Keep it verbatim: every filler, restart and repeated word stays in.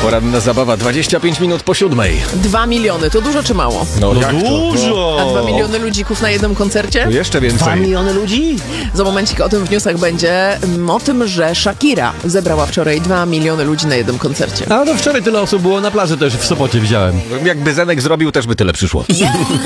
Poranna zabawa, dwadzieścia pięć minut po siódmej. Dwa miliony, to dużo czy mało? No, No jak to? dużo! A dwa miliony ludzików na jednym koncercie? No, jeszcze Dwa więcej. miliony ludzi? Za momencik o tym w newsach będzie, mm, o tym, że Shakira zebrała wczoraj dwa miliony ludzi na jednym koncercie. A no wczoraj tyle osób było na plaży, też w Sopocie widziałem. Jakby Zenek zrobił, też by tyle przyszło.